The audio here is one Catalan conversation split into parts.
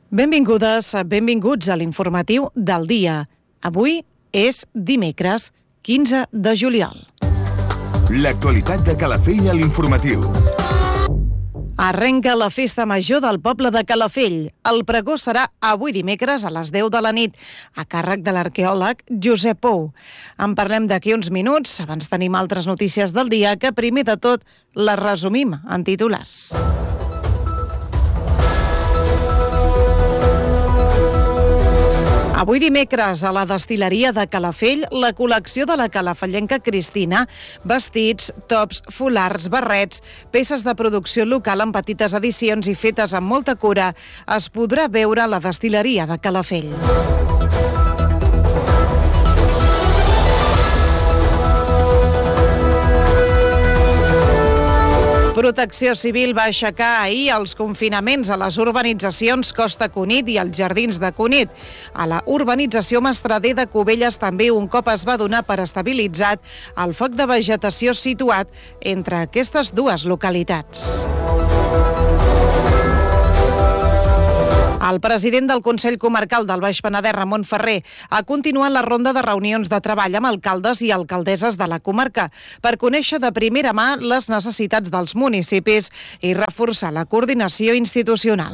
Benvingudes, benvinguts a l'informatiu del dia. Avui és dimecres, 15 de juliol. L'actualitat de Calafell a l'informatiu. Arrenca la festa major del poble de Calafell. El pregó serà avui dimecres a les 10 de la nit, a càrrec de l'arqueòleg Josep Pou. En parlem d'aquí uns minuts. Abans tenim altres notícies del dia que primer de tot les resumim en titulars. Avui dimecres, a la destil·leria de Calafell, la col·lecció de la calafellenca Cristina, vestits, tops, fulars, barrets, peces de producció local en petites edicions i fetes amb molta cura, es podrà veure a la destil·leria de Calafell. Protecció Civil va aixecar ahir els confinaments a les urbanitzacions Costa Cunit i els Jardins de Cunit. A la urbanització Mastrader de Cubelles també un cop es va donar per estabilitzat el foc de vegetació situat entre aquestes dues localitats. El president del Consell Comarcal del Baix Penedès, Ramon Ferrer, ha continuat la ronda de reunions de treball amb alcaldes i alcaldesses de la comarca per conèixer de primera mà les necessitats dels municipis i reforçar la coordinació institucional.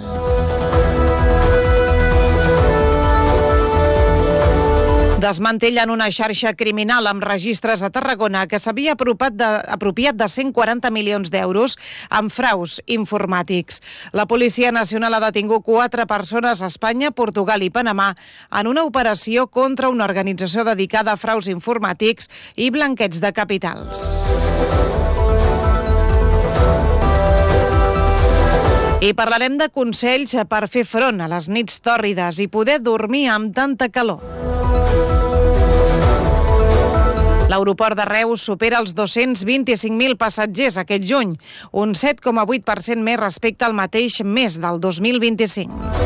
Desmantellen una xarxa criminal amb registres a Tarragona que s'havia apropiat de 140 milions d'euros amb fraus informàtics. La Policia Nacional ha detingut 4 persones a Espanya, Portugal i Panamà en una operació contra una organització dedicada a fraus informàtics i blanqueig de capitals. I parlarem de consells per fer front a les nits tòrrides i poder dormir amb tanta calor. L'aeroport de Reus supera els 225.000 passatgers aquest juny, un 7,8% més respecte al mateix mes del 2025.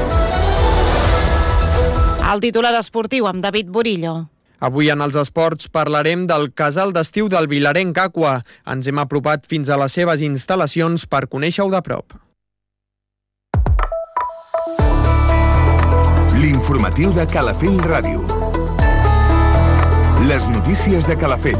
El titular esportiu amb David Borillo. Avui en els esports parlarem del casal d'estiu del vilarenc Aqua. Ens hem apropat fins a les seves instal·lacions per conèixer-ho de prop. L'informatiu de Calafell Ràdio. Les notícies de Calafell.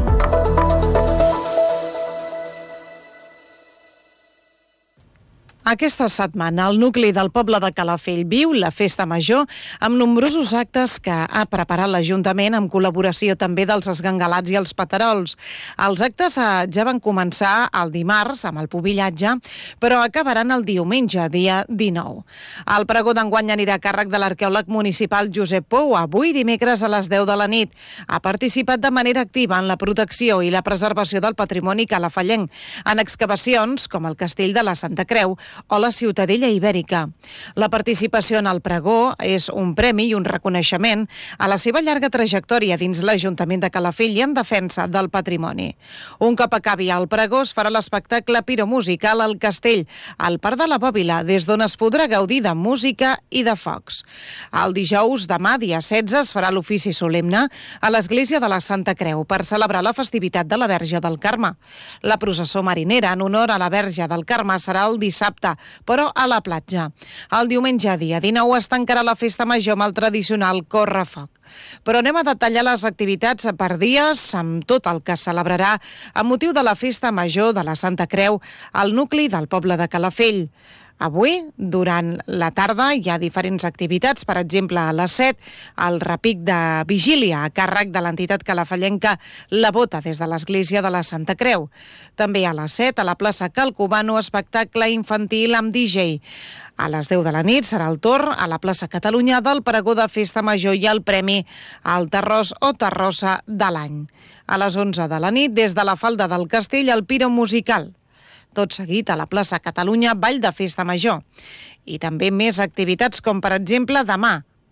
Aquesta setmana, el nucli del poble de Calafell viu la festa major amb nombrosos actes que ha preparat l'Ajuntament amb col·laboració també dels esgangalats i els paterols. Els actes ja van començar el dimarts amb el pubillatge, però acabaran el diumenge, dia 19. El pregó d'enguany anirà a càrrec de l'arqueòleg municipal Josep Pou, avui dimecres a les 10 de la nit. Ha participat de manera activa en la protecció i la preservació del patrimoni calafellenc, en excavacions com el castell de la Santa Creu o la Ciutadella Ibèrica. La participació en el pregó és un premi i un reconeixement a la seva llarga trajectòria dins l'Ajuntament de Calafell i en defensa del patrimoni. Un cop acabi el pregó es farà l'espectacle piromusical al castell, al Parc de la Bòbila, des d'on es podrà gaudir de música i de focs. El dijous, demà, dia 16, es farà l'ofici solemne a l'Església de la Santa Creu per celebrar la festivitat de la Verge del Carme. La processó marinera en honor a la Verge del Carme serà el dissabte, però a la platja. El diumenge, dia 19, es tancarà la festa major amb el tradicional correfoc. Però anem a detallar les activitats per dies amb tot el que es celebrarà amb motiu de la festa major de la Santa Creu al nucli del poble de Calafell. Avui, durant la tarda, hi ha diferents activitats. Per exemple, a les 7, el repic de vigília a càrrec de l'entitat calafellenca La Bota des de l'Església de la Santa Creu. També a les 7, a la plaça Calcubano, espectacle infantil amb DJ. A les 10 de la nit serà el torn a la plaça Catalunya del pregó de Festa Major i el premi al terròs o terrossa de l'any. A les 11 de la nit, des de la falda del castell, el piro musical. Tot seguit a la plaça Catalunya, ball de Festa Major. I també més activitats com, per exemple, demà,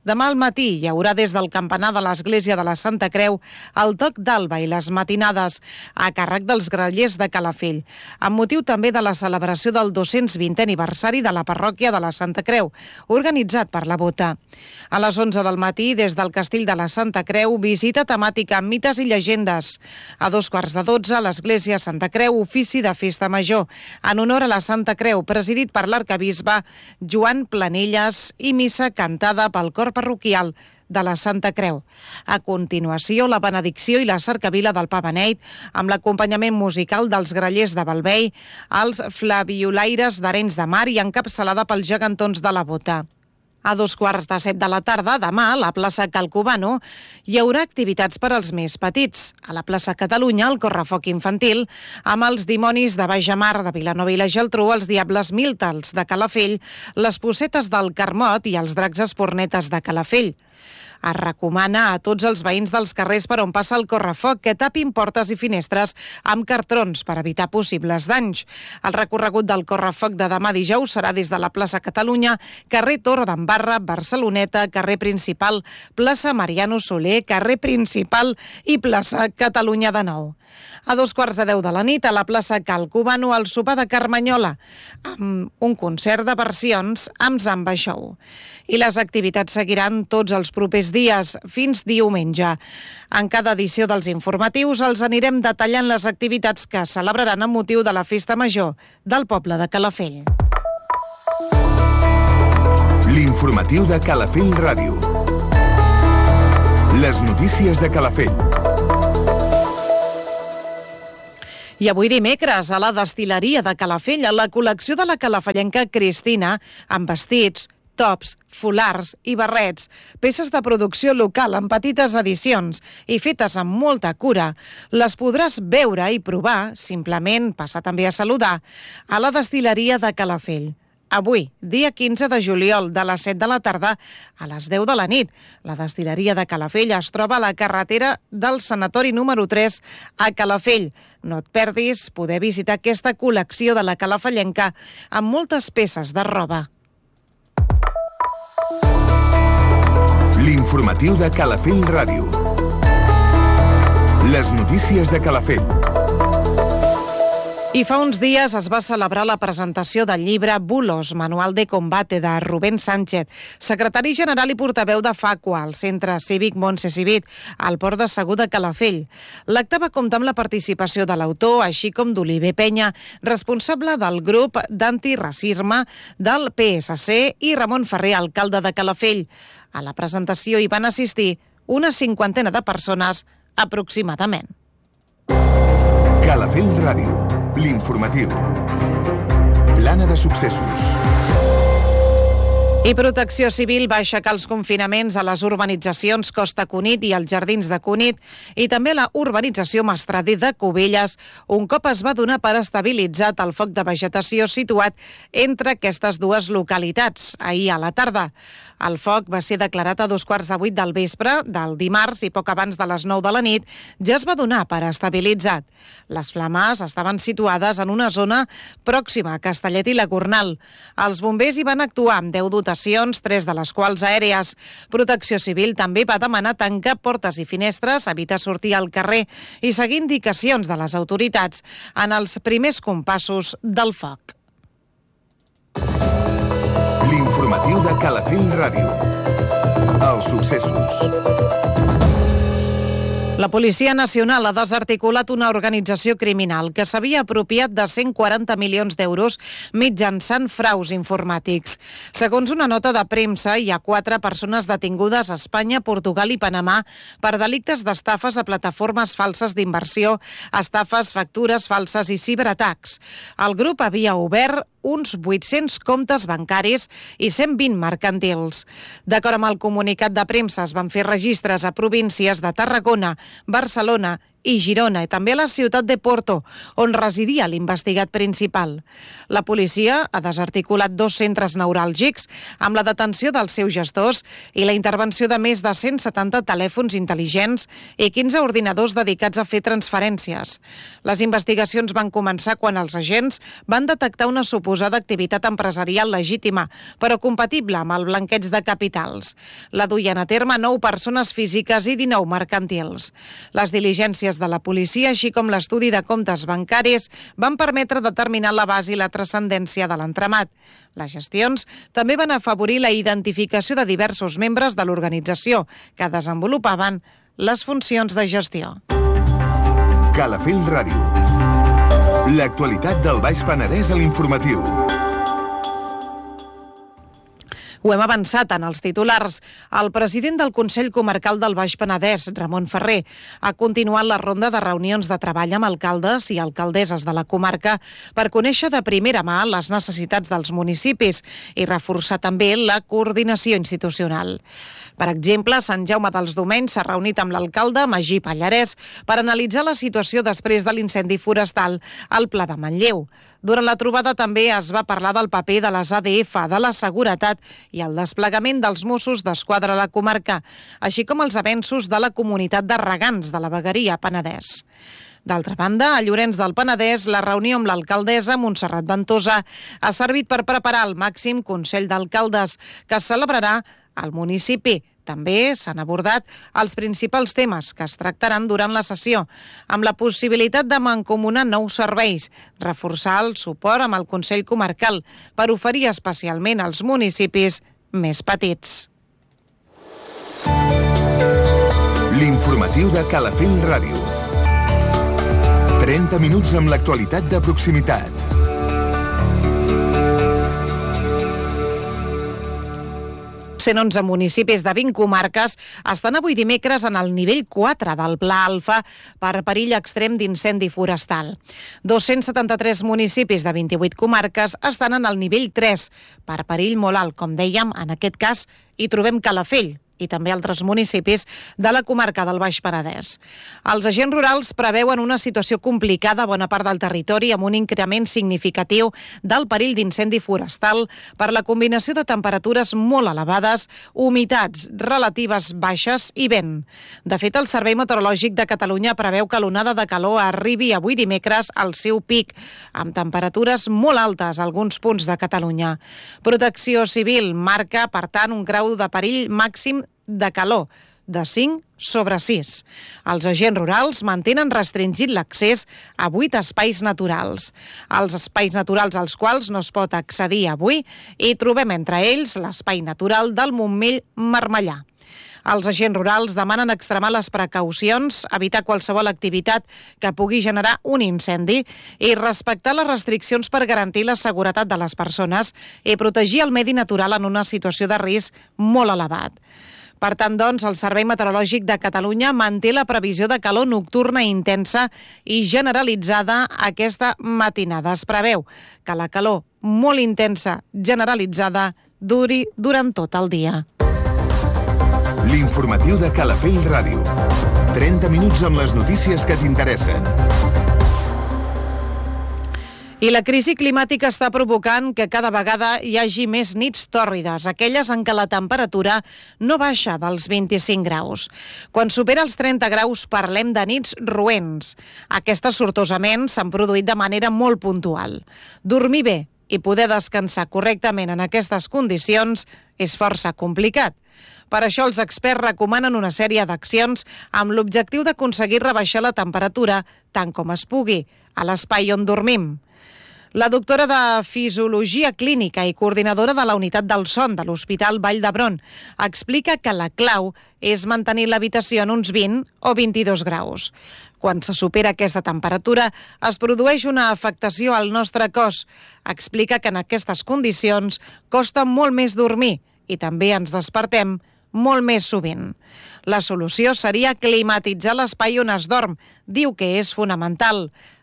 Demà al matí hi haurà des del campanar de l'Església de la Santa Creu el toc d'alba i les matinades a càrrec dels grallers de Calafell, amb motiu també de la celebració del 220è aniversari de la parròquia de la Santa Creu, organitzat per la Bota. A les 11 del matí, des del Castell de la Santa Creu, visita temàtica amb mites i llegendes. A 11:15, a l'Església Santa Creu, ofici de Festa Major, en honor a la Santa Creu, presidit per l'arcabisbe Joan Planelles i missa cantada pel cor parroquial de la Santa Creu. A continuació, la benedicció i la cercavila del Pa Beneit, amb l'acompanyament musical dels grallers de Balvei, els flabiolaires d'Arenys de Mar i encapçalada pels gegantons de la Bota. A 2:15 de la tarda, demà, a la plaça Calcobano, hi haurà activitats per als més petits. A la plaça Catalunya, el correfoc infantil, amb els dimonis de Baixamar, de Vilanova i la Geltrú, els diables Miltals de Calafell, les possetes del Carmot i els dracs espornetes de Calafell. Es recomana a tots els veïns dels carrers per on passa el correfoc que tapin portes i finestres amb cartrons per evitar possibles danys. El recorregut del correfoc de demà dijous serà des de la plaça Catalunya, carrer Torredembarra, Barceloneta, carrer Principal, plaça Mariano Soler, carrer Principal i plaça Catalunya de nou. A 2:15 de la nit, a la plaça Calcobano, el sopar de Carmanyola, amb un concert de versions amb Zamba Show. I les activitats seguiran tots els propers dies, fins diumenge. En cada edició dels informatius els anirem detallant les activitats que celebraran amb motiu de la Festa Major del poble de Calafell. L'informatiu de Calafell Ràdio. Les notícies de Calafell. I avui dimecres, a la destil·leria de Calafell, a la col·lecció de la calafellenca Cristina, amb vestits, tops, fulars i barrets, peces de producció local en petites edicions i fetes amb molta cura. Les podràs veure i provar, simplement passar també a saludar, a la destil·leria de Calafell. Avui, dia 15 de juliol, de les 7 de la tarda a les 10 de la nit. La destil·leria de Calafell es troba a la carretera del Sanatori número 3 a Calafell. No et perdis poder visitar aquesta col·lecció de la calafellenca amb moltes peces de roba. L'informatiu de Calafell Ràdio. Les notícies de Calafell. I fa uns dies es va celebrar la presentació del llibre Bulos, Manual de Combate, de Rubén Sánchez, secretari general i portaveu de FACUA, al Centre Cívic Montse Civit, al Port de Segur de Calafell. L'acte va comptar amb la participació de l'autor, així com d'Oliver Penya, responsable del grup d'antiracisme del PSC, i Ramon Ferrer, alcalde de Calafell. A la presentació hi van assistir una 50ena de persones, aproximadament. Calafell Ràdio. L'informatiu. Plana de successos. I Protecció Civil va aixecar els confinaments a les urbanitzacions Costa Cunit i els Jardins de Cunit i també a la urbanització Mastradi de Cubelles, un cop es va donar per estabilitzat el foc de vegetació situat entre aquestes dues localitats, ahir a la tarda. El foc va ser declarat a 7:15 del vespre del dimarts i poc abans de les 9 de la nit ja es va donar per estabilitzat. Les flames estaven situades en una zona pròxima a Castellet i la Gornal. Els bombers hi van actuar amb 10 dotacions, 3 de les quals aèries. Protecció Civil també va demanar tancar portes i finestres, evitar sortir al carrer i seguir indicacions de les autoritats en els primers compassos del foc. L'informatiu de Calafell Ràdio. Els successos. La Policia Nacional ha desarticulat una organització criminal que s'havia apropiat de 140 milions d'euros mitjançant fraus informàtics. Segons una nota de premsa, hi ha 4 persones detingudes a Espanya, Portugal i Panamà per delictes d'estafes a plataformes falses d'inversió, estafes, factures falses i ciberatacs. El grup havia obert uns 800 comptes bancaris i 120 mercantils. D'acord amb el comunicat de premsa, es van fer registres a províncies de Tarragona, Barcelona i Girona, i també a la ciutat de Porto, on residia l'investigat principal. La policia ha desarticulat 2 centres neuràlgics amb la detenció dels seus gestors i la intervenció de més de 170 telèfons intel·ligents i 15 ordinadors dedicats a fer transferències. Les investigacions van començar quan els agents van detectar una suposada activitat empresarial legítima, però compatible amb el blanqueig de capitals. La duien a terme 9 persones físiques i 19 mercantils. Les diligències de la policia, així com l'estudi de comptes bancaris, van permetre determinar l'abast i la transcendència de l'entramat. Les gestions també van afavorir la identificació de diversos membres de l'organització que desenvolupaven les funcions de gestió. Calafell Ràdio. L'actualitat del Baix Penedès a l'informatiu. Ho hem avançat en els titulars. El president del Consell Comarcal del Baix Penedès, Ramon Ferrer, ha continuat la ronda de reunions de treball amb alcaldes i alcaldesses de la comarca per conèixer de primera mà les necessitats dels municipis i reforçar també la coordinació institucional. Per exemple, Sant Jaume dels Domenys s'ha reunit amb l'alcalde Magí Pallarès per analitzar la situació després de l'incendi forestal al Pla de Manlleu. Durant la trobada també es va parlar del paper de les ADF, de la seguretat i el desplegament dels Mossos d'Esquadra a la comarca, així com els avenços de la comunitat de regants de la vegueria Penedès. D'altra banda, a Llorenç del Penedès, la reunió amb l'alcaldessa Montserrat Ventosa ha servit per preparar el màxim Consell d'Alcaldes, que es celebrarà al municipi. També s'han abordat els principals temes que es tractaran durant la sessió, amb la possibilitat de mancomunar nous serveis, reforçar el suport amb el Consell Comarcal per oferir especialment als municipis més petits. L'informatiu de Calafell Ràdio. 30 minuts amb l'actualitat de proximitat. 111 municipis de 20 comarques estan avui dimecres en el nivell 4 del Pla Alfa per perill extrem d'incendi forestal. 273 municipis de 28 comarques estan en el nivell 3 per perill molt alt. Com dèiem, en aquest cas hi trobem Calafell i també altres municipis de la comarca del Baix Penedès. Els agents rurals preveuen una situació complicada a bona part del territori amb un increment significatiu del perill d'incendi forestal per la combinació de temperatures molt elevades, humitats relatives baixes i vent. De fet, el Servei Meteorològic de Catalunya preveu que l'onada de calor arribi avui dimecres al seu pic, amb temperatures molt altes a alguns punts de Catalunya. Protecció Civil marca, per tant, un grau de perill màxim de calor de 5/6. Els agents rurals mantenen restringit l'accés a 8 espais naturals. Els espais naturals als quals no es pot accedir avui hi trobem entre ells l'espai natural del Montmell-Marmellà. Els agents rurals demanen extremar les precaucions, evitar qualsevol activitat que pugui generar un incendi i respectar les restriccions per garantir la seguretat de les persones i protegir el medi natural en una situació de risc molt elevat. Per tant, doncs, el Servei Meteorològic de Catalunya manté la previsió de calor nocturna intensa i generalitzada aquesta matinada. Es preveu que la calor molt intensa generalitzada duri durant tot el dia. L'informatiu de Calafell Ràdio. 30 minuts amb les notícies que t'interessen. I la crisi climàtica està provocant que cada vegada hi hagi més nits tòrrides, aquelles en què la temperatura no baixa dels 25 graus. Quan supera els 30 graus parlem de nits roents. Aquestes sortosament s'han produït de manera molt puntual. Dormir bé i poder descansar correctament en aquestes condicions és força complicat. Per això els experts recomanen una sèrie d'accions amb l'objectiu d'aconseguir rebaixar la temperatura tant com es pugui a l'espai on dormim. La doctora de Fisiologia Clínica i coordinadora de la Unitat del Son de l'Hospital Vall d'Hebron explica que la clau és mantenir l'habitació en uns 20 o 22 graus. Quan se supera aquesta temperatura, es produeix una afectació al nostre cos. Explica que en aquestes condicions costa molt més dormir i també ens despertem molt més sovint. La solució seria climatitzar l'espai on es dorm. Diu que és fonamental.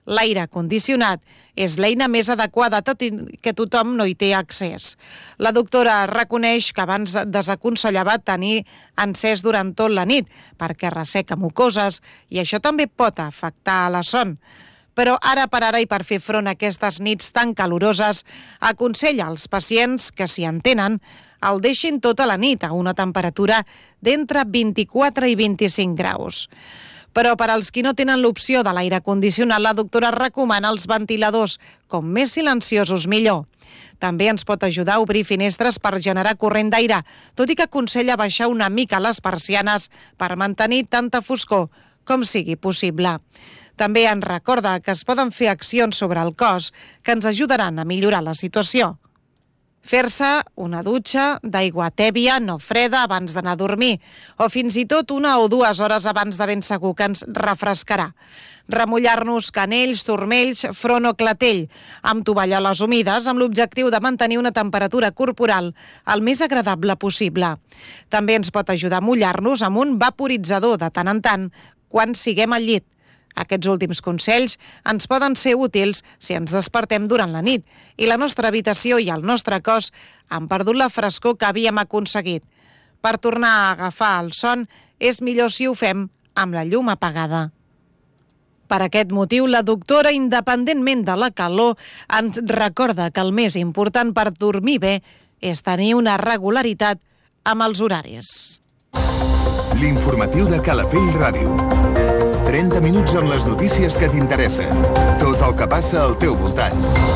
L'aire condicionat és l'eina més adequada, tot i que tothom no hi té accés. La doctora reconeix que abans desaconsellava tenir encès durant tot la nit, perquè resseca mucoses i això també pot afectar la son. Però ara per ara i per fer front a aquestes nits tan caloroses, aconsella als pacients que, si en tenen, el deixin tota la nit a una temperatura d'entre 24 i 25 graus. Però per als qui no tenen l'opció de l'aire condicionat, la doctora recomana els ventiladors, com més silenciosos millor. També ens pot ajudar a obrir finestres per generar corrent d'aire, tot i que aconsella baixar una mica les persianes per mantenir tanta foscor com sigui possible. També ens recorda que es poden fer accions sobre el cos que ens ajudaran a millorar la situació. Fer-se una dutxa d'aigua tèbia, no freda, abans d'anar a dormir, o fins i tot 1 o 2 hores abans de ben segur que ens refrescarà. Remullar-nos canells, turmells, front o clatell, amb tovalloles humides, amb l'objectiu de mantenir una temperatura corporal el més agradable possible. També ens pot ajudar a mullar-nos amb un vaporitzador de tant en tant quan siguem al llit. Aquests últims consells ens poden ser útils si ens despertem durant la nit i la nostra habitació i el nostre cos han perdut la frescor que havíem aconseguit. Per tornar a agafar el son és millor si ho fem amb la llum apagada. Per aquest motiu, la doctora, independentment de la calor, ens recorda que el més important per dormir bé és tenir una regularitat amb els horaris. L'informatiu de Calafell Ràdio. 30 minuts amb les notícies que t'interessen. Tot el que passa al teu voltant.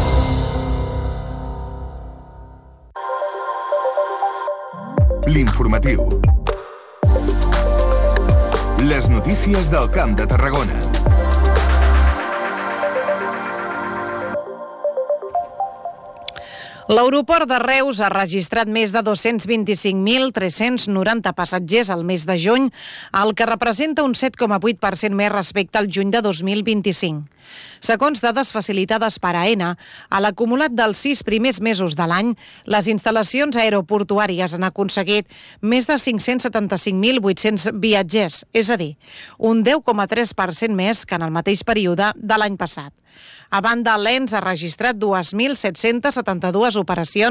L'informatiu. Les notícies del Camp de Tarragona. L'aeroport de Reus ha registrat més de 225.390 passatgers al mes de juny, el que representa un 7,8% més respecte al juny de 2025. Segons dades facilitades per AENA, a l'acumulat dels 6 primers mesos de l'any, les instal·lacions aeroportuàries han aconseguit més de 575.800 viatgers, és a dir, un 10,3% més que en el mateix període de l'any passat. A banda, l'ENS ha registrat 2.772 operacions